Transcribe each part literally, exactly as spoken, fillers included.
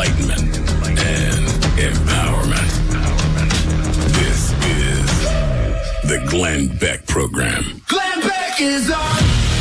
enlightenment and empowerment. This is the Glenn Beck Program. Glenn Beck is on.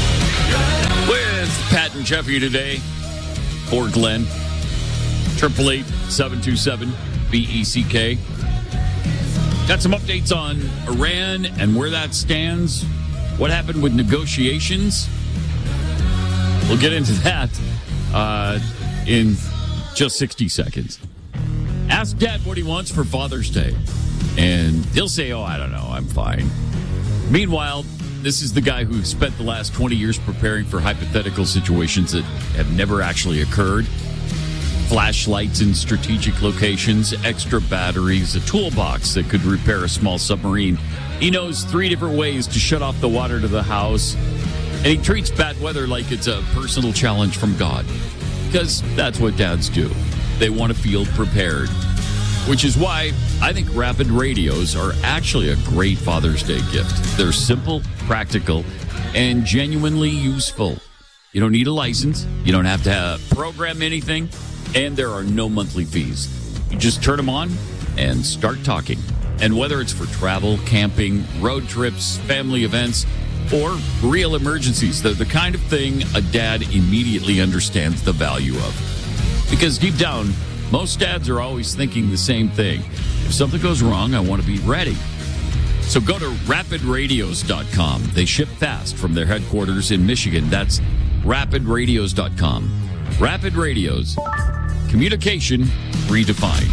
With Pat and Jeffy today for Glenn. triple eight seven two seven B E C K. Got some updates on Iran and where that stands. What happened with negotiations? We'll get into that uh, in just sixty seconds. Ask Dad what he wants for Father's Day. And he'll say, oh, I don't know, I'm fine. Meanwhile, this is the guy who spent the last twenty years preparing for hypothetical situations that have never actually occurred. Flashlights in strategic locations, extra batteries, a toolbox that could repair a small submarine. He knows three different ways to shut off the water to the house. And he treats bad weather like it's a personal challenge from God. Because that's what dads do. They want to feel prepared. Which is why I think Rapid Radios are actually a great Father's Day gift. They're simple, practical, and genuinely useful. You don't need a license. You don't have to have, program anything. And there are no monthly fees. You just turn them on and start talking. And whether it's for travel, camping, road trips, family events, or real emergencies, they're the kind of thing a dad immediately understands the value of. Because deep down, most dads are always thinking the same thing. If something goes wrong, I want to be ready. So go to rapid radios dot com. They ship fast from their headquarters in Michigan. That's rapid radios dot com. Rapid Radios. Communication redefined.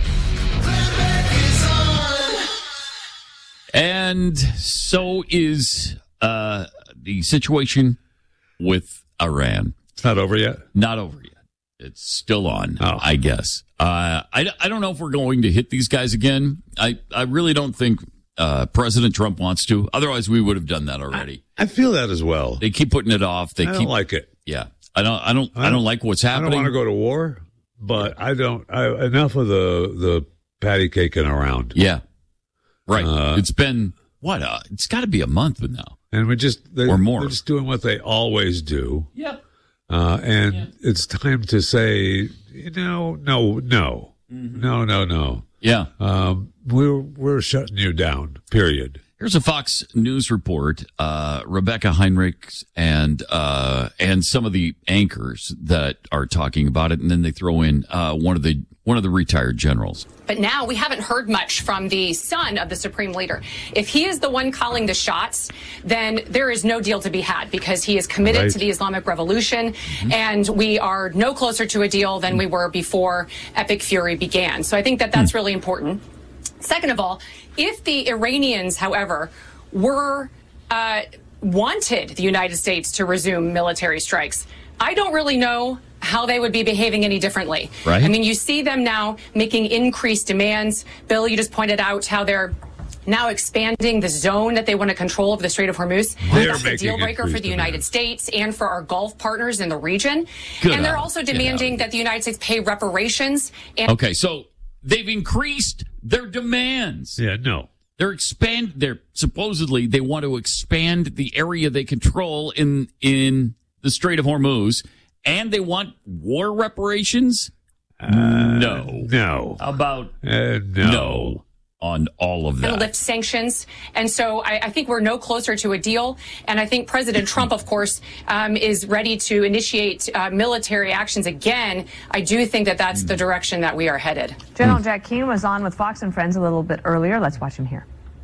And so is uh, the situation with Iran. It's not over yet? Not over yet. It's still on, oh. I guess. Uh, I, I don't know if we're going to hit these guys again. I, I really don't think uh, President Trump wants to. Otherwise, we would have done that already. I, I feel that as well. They keep putting it off. They I keep, don't like it. Yeah. I don't, I don't, I don't, I don't like what's happening. I don't want to go to war, but I don't, I, enough of the, the patty caking around. Yeah. Right. Uh, it's been, what, uh, it's got to be a month now. And we just, they, or more. They're just doing what they always do. Yep. Uh, and yeah. It's time to say, you know, no, no, mm-hmm. no, no, no. Yeah. Um, we're, we're shutting you down, period. Here's a Fox News report. Uh, Rebecca Heinrich and uh, and some of the anchors that are talking about it, and then they throw in uh, one of the one of the retired generals. But now we haven't heard much from the son of the supreme leader. If he is the one calling the shots, then there is no deal to be had because he is committed right. to the Islamic Revolution, mm-hmm. and we are no closer to a deal than we were before Epic Fury began. So I think that that's mm-hmm. really important. Second of all, if the Iranians, however, were uh, wanted the United States to resume military strikes, I don't really know how they would be behaving any differently. Right. I mean, you see them now making increased demands. Bill, you just pointed out how they're now expanding the zone that they want to control of the Strait of Hormuz. They're That's a deal breaker for the United demands. States and for our Gulf partners in the region. Good and they're out. also demanding that the United States pay reparations. And okay, so they've increased their demands. Yeah, no. They're expand. They're supposedly they want to expand the area they control in in the Strait of Hormuz, and they want war reparations. Uh, no, no. How about uh, no. no on all of that? And lift sanctions. And so I, I think we're no closer to a deal. And I think President Trump, of course, um, is ready to initiate uh, military actions again. I do think that that's the direction that we are headed. General Jack Keane was on with Fox and Friends a little bit earlier. Let's watch him here.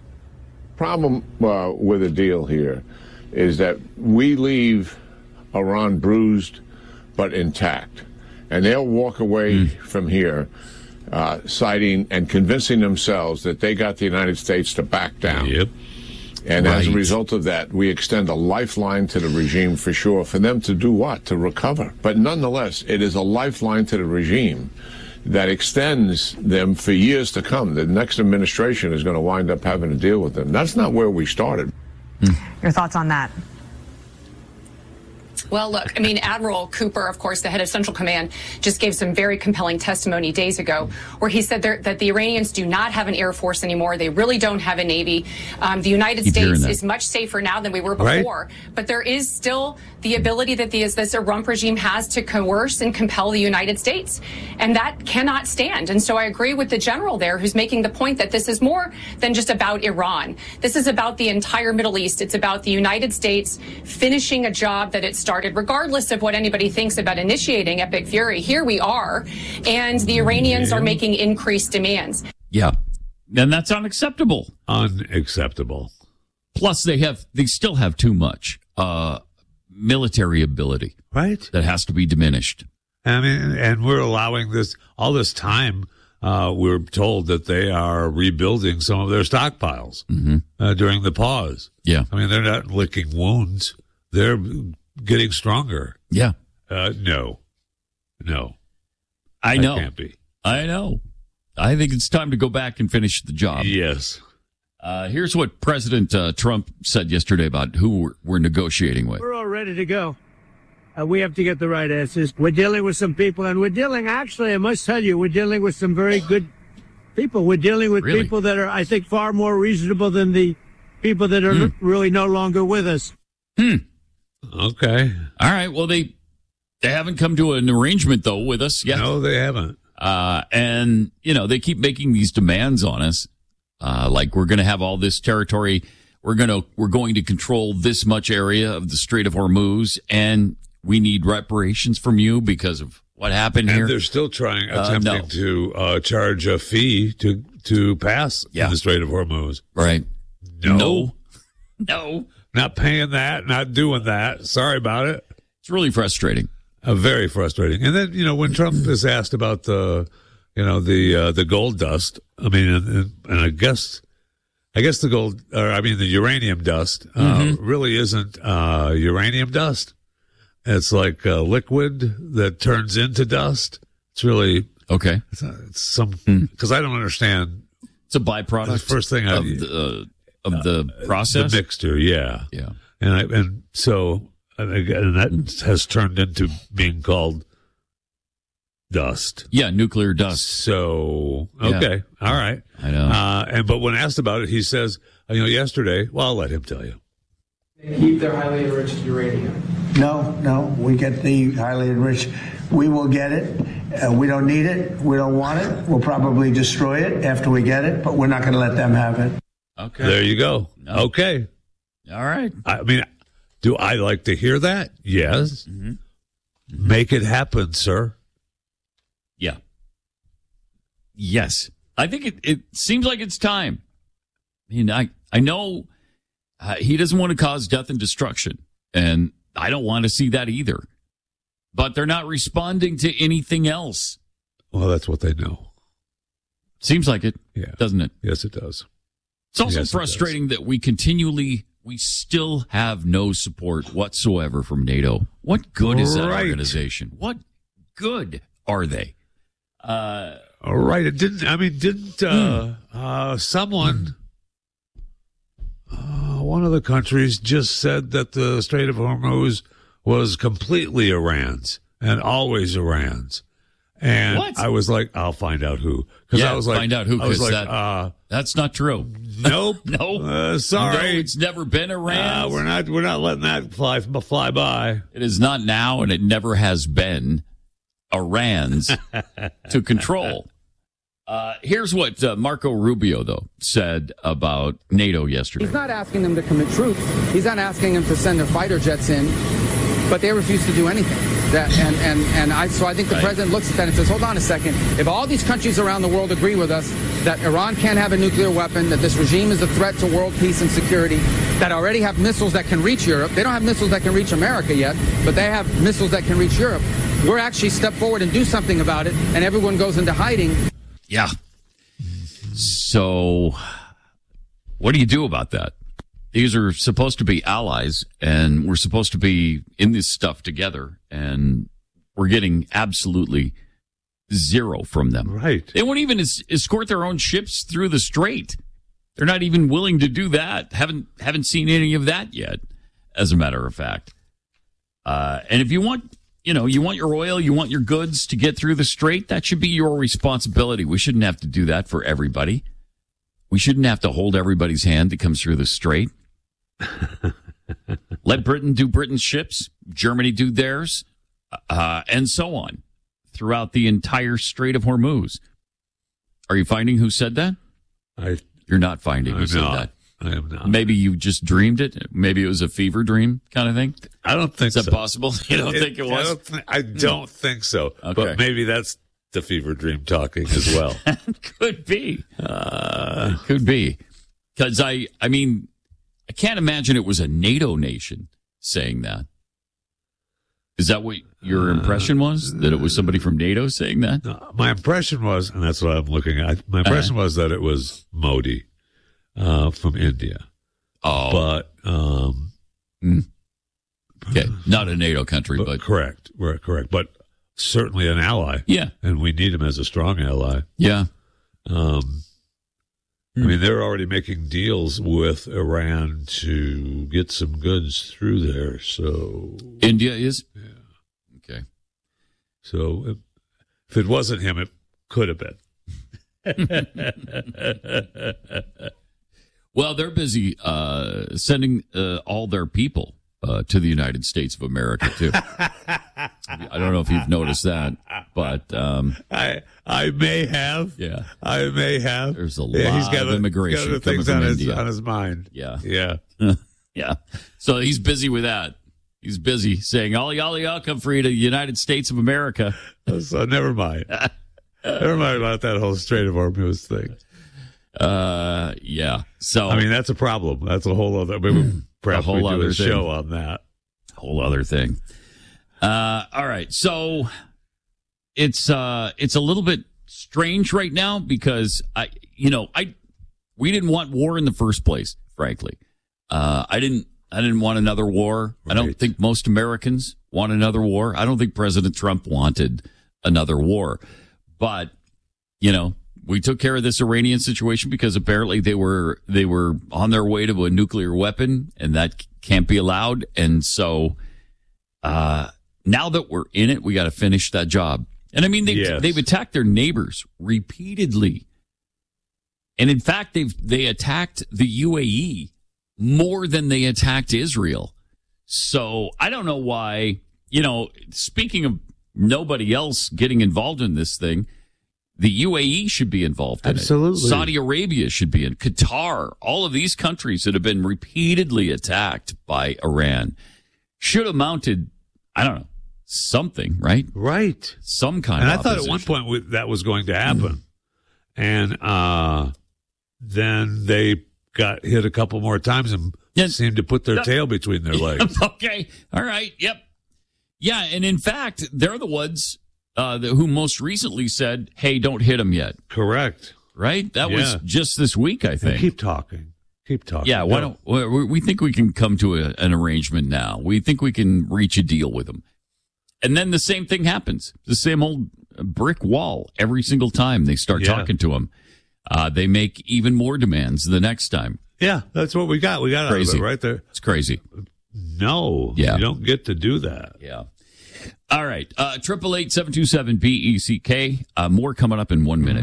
Problem uh, with the deal here is that we leave Iran bruised but intact. And they'll walk away mm. from here Uh, citing and convincing themselves that they got the United States to back down. Yep. And right. as a result of that, we extend a lifeline to the regime for sure, for them to do what? To recover. But nonetheless, it is a lifeline to the regime that extends them for years to come. The next administration is going to wind up having to deal with them. That's not where we started. Your thoughts on that? Well, look, I mean, Admiral Cooper, of course, the head of Central Command, just gave some very compelling testimony days ago where he said that the Iranians do not have an Air Force anymore. They really don't have a Navy. Um, the United Keep States is much safer now than we were before. Right? But there is still the ability that the, this Rump regime has to coerce and compel the United States. And that cannot stand. And so I agree with the general there who's making the point that this is more than just about Iran. This is about the entire Middle East. It's about the United States finishing a job that it started, regardless of what anybody thinks about initiating Epic Fury. Here we are, and the Iranians are making increased demands. Yeah, and that's unacceptable. Unacceptable. Plus, they have they still have too much uh, military ability, right? That has to be diminished. I mean, and we're allowing this all this time. Uh, we're told that they are rebuilding some of their stockpiles mm-hmm. uh, during the pause. Yeah, I mean, they're not licking wounds; they're getting stronger. Yeah. Uh, no. No. I that know. Can't be. I know. I think it's time to go back and finish the job. Yes. Uh, here's what President uh, Trump said yesterday about who we're, we're negotiating with. We're all ready to go. Uh, we have to get the right answers. We're dealing with some people, and we're dealing, actually, I must tell you, we're dealing with some very good people. We're dealing with really? people that are, I think, far more reasonable than the people that are hmm. really no longer with us. Hmm. Okay. All right. Well, they they haven't come to an arrangement, though, with us yet. No, they haven't. Uh, and, you know, they keep making these demands on us. Uh, like we're going to have all this territory. We're going to we're going to control this much area of the Strait of Hormuz. And we need reparations from you because of what happened and here. And they're still trying, uh, attempting no. to uh, charge a fee to, to pass yeah. in the Strait of Hormuz. Right. No. No. No. Not paying that, not doing that. Sorry about it. It's really frustrating. Uh, very frustrating. And then, you know, when Trump is asked about the, you know, the uh, the gold dust, I mean, and, and I guess, I guess the gold, or I mean, the uranium dust uh, mm-hmm. really isn't uh, uranium dust. It's like uh, liquid that turns into dust. It's really okay. It's, not, it's some because mm. I don't understand. It's a byproduct. The first thing of I, the of the uh, process, the mixture. Yeah, yeah. And I, and so and again, that mm. has turned into being called dust. Yeah, nuclear dust. So okay, yeah. All right. I know. Uh, and but when asked about it, he says, you know, yesterday. Well, I'll let him tell you. They keep their highly enriched uranium. No, no, we get the highly enriched. We will get it. Uh, we don't need it. We don't want it. We'll probably destroy it after we get it, but we're not going to let them have it. Okay. There you go. No. Okay. All right. I mean, do I like to hear that? Yes. Mm-hmm. Mm-hmm. Make it happen, sir. Yeah. Yes. I think it, it seems like it's time. I mean, I, I know uh, he doesn't want to cause death and destruction, and I don't want to see that either. But they're not responding to anything else. Well, that's what they know. Seems like it, yeah. doesn't it? Yes, it does. It's also yes, frustrating that we continually, we still have no support whatsoever from NATO. What good is that right. organization? What good are they? Uh, All right. It didn't, I mean, didn't uh, hmm. uh, someone, uh, one of the countries just said that the Strait of Hormuz was completely Iran's and always Iran's. And what? I was like, I'll find out who. Because yeah, I was like, find out who. I was like, that, uh, that's not true. Nope. no. Uh, sorry. No, it's never been Iran. Uh, we're not. We're not letting that fly fly by. It is not now, and it never has been Iran's to control. Uh, here's what uh, Marco Rubio, though, said about NATO yesterday. He's not asking them to commit troops. He's not asking them to send their fighter jets in, but they refuse to do anything. That, and, and, and I, so I think the right. president looks at that and says, hold on a second. If all these countries around the world agree with us that Iran can't have a nuclear weapon, that this regime is a threat to world peace and security, that already have missiles that can reach Europe. They don't have missiles that can reach America yet, but they have missiles that can reach Europe. We're actually step forward and do something about it, and everyone goes into hiding. Yeah. So what do you do about that? These are supposed to be allies, and we're supposed to be in this stuff together, and we're getting absolutely zero from them. Right. They won't even es- escort their own ships through the strait. They're not even willing to do that. Haven't haven't seen any of that yet, as a matter of fact. Uh, and if you want, you know, you want your oil, you want your goods to get through the strait, that should be your responsibility. We shouldn't have to do that for everybody. We shouldn't have to hold everybody's hand that comes through the strait. Let Britain do Britain's ships, Germany do theirs, uh, and so on throughout the entire Strait of Hormuz. Are you finding who said that? I, You're not finding who I'm said not. that. I am not. Maybe you just dreamed it. Maybe it was a fever dream kind of thing. I don't think Is that so. possible? You don't It- think it I was? don't, th- I don't think so. Okay. But maybe that's the fever dream talking as well. Could be. Uh, could be. Because I, I mean, I can't imagine it was a NATO nation saying that. Is that what your impression was? That it was somebody from NATO saying that? No, my impression was, and that's what I'm looking at, my impression Uh-huh. was that it was Modi uh, from India. Oh. But, um, Okay. Not a NATO country, but, but. correct. We're correct. But certainly an ally. Yeah. And we need him as a strong ally. Yeah. Um, I mean, they're already making deals with Iran to get some goods through there. So India is? Yeah. Okay. So if, if it wasn't him, it could have been. Well, they're busy uh, sending uh, all their people uh, to the United States of America, too. I don't know if you've noticed that, but um, I I may have. Yeah. I may have. There's a yeah, lot he's got of a, immigration got coming things from on his, India. on his mind. Yeah. Yeah. Yeah. So he's busy with that. He's busy saying, all y'all, y'all come free to the United States of America. So never mind. Never mind about that whole Strait of Hormuz thing. Uh, yeah. So I mean, that's a problem. That's a whole other. I mean, perhaps whole we do other a thing. show on that. whole other thing. Uh, all right. So it's, uh, it's a little bit strange right now because I, you know, I, we didn't want war in the first place, frankly. Uh, I didn't, I didn't want another war. Right. I don't think most Americans want another war. I don't think President Trump wanted another war, but you know, we took care of this Iranian situation because apparently they were, they were on their way to a nuclear weapon and that can't be allowed. And so, uh, now that we're in it, we got to finish that job. And I mean, they've, Yes. they've attacked their neighbors repeatedly. And in fact, they've, they attacked the U A E more than they attacked Israel. So I don't know why, you know, speaking of nobody else getting involved in this thing, the U A E should be involved in Absolutely. it. Saudi Arabia should be in. Qatar, all of these countries that have been repeatedly attacked by Iran should have mounted, I don't know, something, right? Right. Some kind And of I thought at opposition. one point we, that was going to happen. And uh, then they got hit a couple more times and Yes. seemed to put their Yep. tail between their legs. Okay. All right. Yep. Yeah. And in fact, they're the ones uh, the, who most recently said, hey, don't hit them yet. Correct. Right? That Yeah. was just this week, I think. Keep talking. Keep talking. Yeah, why No. don't we, we think we can come to a, an arrangement now? We think we can reach a deal with them, and then the same thing happens. The same old brick wall every single time they start Yeah. talking to them. Uh, they make even more demands the next time. Yeah, that's what we got. We got out of Crazy. it right there. It's crazy. No, Yeah. you don't get to do that. Yeah. All right. Uh, triple eight seven two seven B E C K. Uh, more coming up in one minute.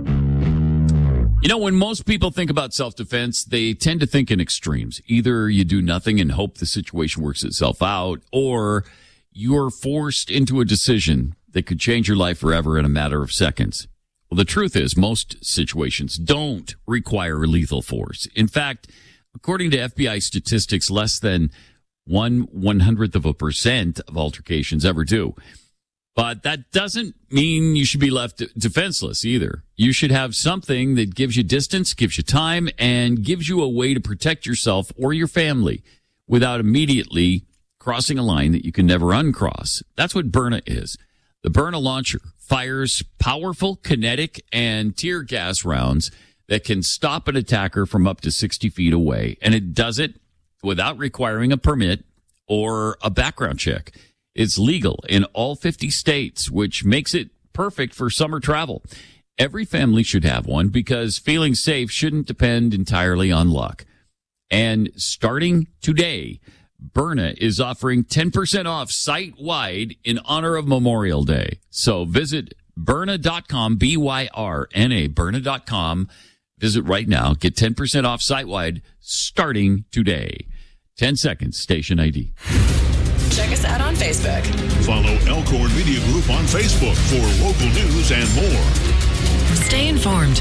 You know, when most people think about self-defense, they tend to think in extremes. Either you do nothing and hope the situation works itself out, or you're forced into a decision that could change your life forever in a matter of seconds. Well, the truth is most situations don't require lethal force. In fact, according to F B I statistics, less than one one hundredth of a percent of altercations ever do. But that doesn't mean you should be left defenseless either. You should have something that gives you distance, gives you time, and gives you a way to protect yourself or your family without immediately crossing a line that you can never uncross. That's what Byrna is. The Byrna launcher fires powerful kinetic and tear gas rounds that can stop an attacker from up to sixty feet away. And it does it without requiring a permit or a background check. It's legal in all fifty states, which makes it perfect for summer travel. Every family should have one because feeling safe shouldn't depend entirely on luck. And starting today, Byrna is offering ten percent off site-wide in honor of Memorial Day. So visit Byrna dot com, B Y R N A, Byrna dot com. Visit right now. Get ten percent off site-wide starting today. ten seconds, station I D. Check us out on Facebook. Follow Elkhorn Media Group on Facebook for local news and more. Stay informed.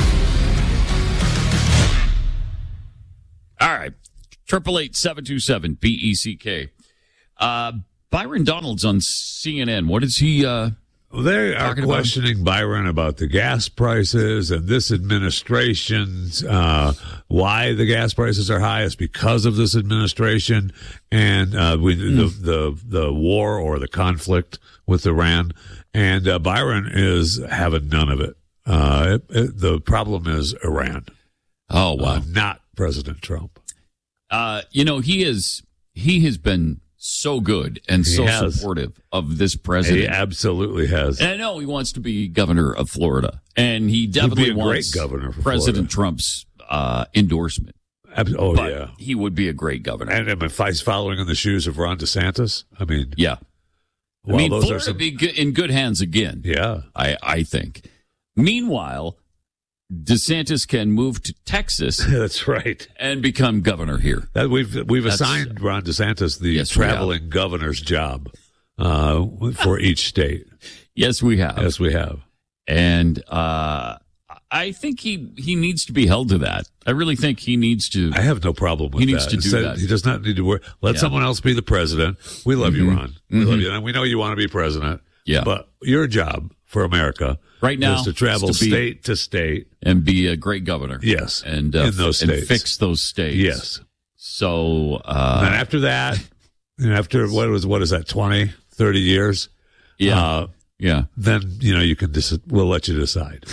All right. Triple eight seven two seven B E C K. Uh, Byron Donalds on C N N. What is he? Uh, well, they are talking questioning about? Byron about the gas prices and this administration's uh, why the gas prices are high is because of this administration and uh, we, mm. the the the war or the conflict with Iran. And uh, Byron is having none of it. Uh, it, it. The problem is Iran. Oh wow, uh, not President Trump. Uh, you know, he is, he has been so good and He so has. supportive of this president. He absolutely has. And I know he wants to be governor of Florida, and he definitely He'd be a wants great governor for President Florida. Trump's uh, endorsement. Ab- oh, But yeah. he would be a great governor. And, and if he's following in the shoes of Ron DeSantis, I mean, yeah. I well, mean, those Florida are some, would be good, in good hands again. yeah. I, I think. Meanwhile, DeSantis can move to Texas That's right. and become governor here. That we've we've That's- assigned Ron DeSantis the Yes, we have. traveling governor's job uh, for each state. Yes, we have. Yes, we have. And uh, I think he, he needs to be held to that. I really think he needs to. I have no problem with He that. needs to do Instead, that. He does not need to worry. Let Yeah. someone else be the president. We love you, Mhm. Ron. We Mhm. love you. And we know you want to be president. Yeah. But your job for America Right now is to travel is to be- state to state. and be a great governor. Yes. And, uh, in those and states. fix those states. Yes. So, uh, and after that, and after what was what is that, twenty, thirty years? yeah. Uh, yeah. then, you know, you can dis- we'll let you decide.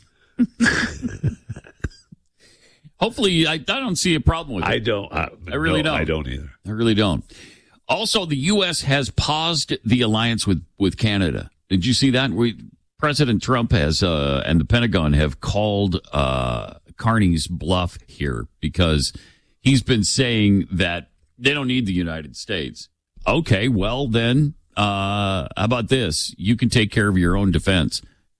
Hopefully, I, I don't see a problem with it. I don't. I, I really no, don't. I don't either. I really don't. Also, the U S has paused the alliance with, with Canada. Did you see that? We, President Trump has, uh, and the Pentagon have called, uh, Carney's bluff here because he's been saying that they don't need the United States. Okay, well then, uh, how about this? You can take care of your own defense.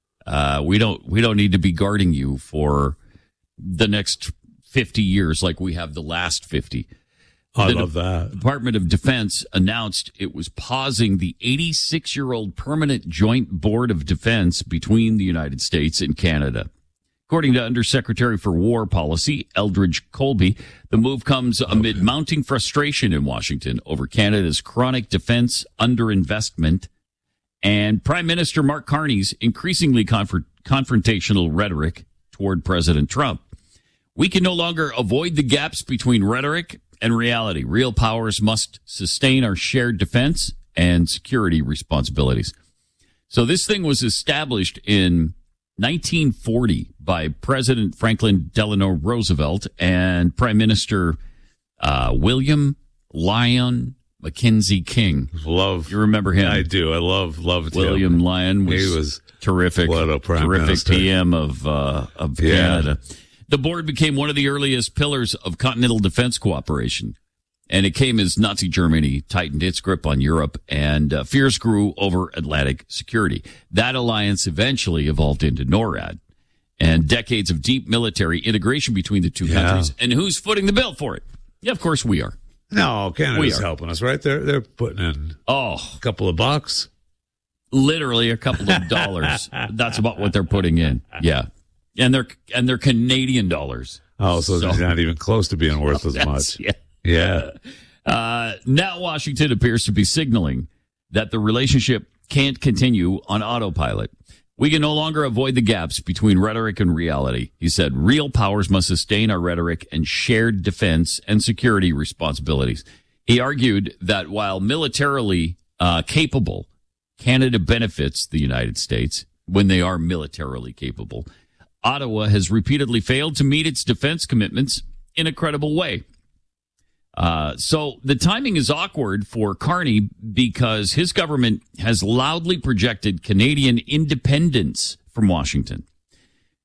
Uh, we don't, we don't need to be guarding you for the next fifty years like we have the last fifty. I The love that. Department of Defense announced it was pausing the eighty-six-year-old Permanent Joint Board of Defense between the United States and Canada. According to Undersecretary for War Policy, Eldridge Colby, the move comes amid mounting frustration in Washington over Canada's chronic defense underinvestment and Prime Minister Mark Carney's increasingly conf- confrontational rhetoric toward President Trump. We can no longer avoid the gaps between rhetoric and reality. Real powers must sustain our shared defense and security responsibilities. So this thing was established in nineteen forty by President Franklin Delano Roosevelt and Prime Minister uh, William Lyon Mackenzie King. Love. You remember him? I do. I love, loved William him. Lyon was, He was terrific. what a prime terrific minister. P M of, uh, of Yeah. Canada. The board became one of the earliest pillars of continental defense cooperation. And it came as Nazi Germany tightened its grip on Europe and uh, fears grew over Atlantic security. That alliance eventually evolved into NORAD and decades of deep military integration between the two Yeah. countries. And who's footing the bill for it? Yeah, of course we are. No, We Canada's are. helping us, right? They're they're putting in Oh, a couple of bucks. literally a couple of dollars. That's about what they're putting in. Yeah. And they're, and they're Canadian dollars. Oh, so, So- they're not even close to being worth as That's- much. Yeah. Yeah. Uh, now Washington appears to be signaling that the relationship can't continue on autopilot. We can no longer avoid the gaps between rhetoric and reality. He said, real powers must sustain our rhetoric and shared defense and security responsibilities. He argued that while militarily uh, capable, Canada benefits the United States when they are militarily capable. Ottawa has repeatedly failed to meet its defense commitments in a credible way. Uh, so the timing is awkward for Carney because his government has loudly projected Canadian independence from Washington,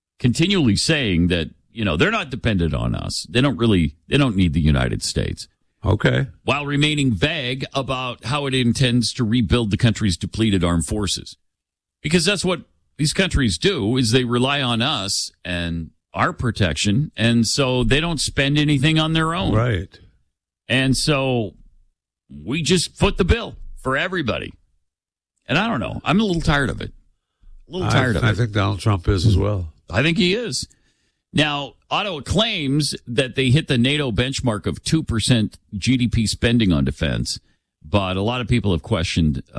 continually saying that, you know, they're not dependent on us. They don't really, they don't need the United States. Okay. While remaining vague about how it intends to rebuild the country's depleted armed forces. Because that's what these countries do, is they rely on us and our protection, and so they don't spend anything on their own. Right. And so we just foot the bill for everybody. And I don't know. I'm a little tired of it. A little tired I, of it. I think Donald Trump is as well. I think he is. Now, Ottawa claims that they hit the NATO benchmark of two percent G D P spending on defense, but a lot of people have questioned